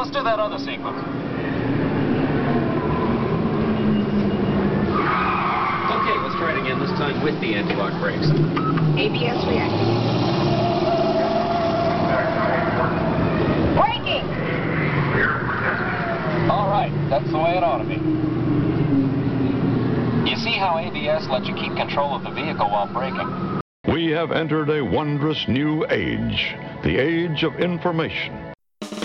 let's do that other sequence. Okay, let's try it again, this time with the anti-lock brakes. ABS reacting. Braking! All right, that's the way it ought to be. You see how ABS lets you keep control of the vehicle while braking? We have entered a wondrous new age, the age of information.